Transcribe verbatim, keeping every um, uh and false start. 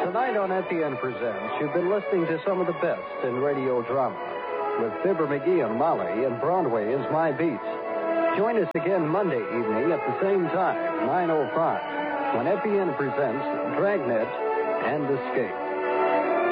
Tonight on F E N Presents, you've been listening to some of the best in radio drama with Fibber McGee and Molly and Broadway is My Beats. Join us again Monday evening at the same time, nine oh five, when F E N presents Dragnet and Escape.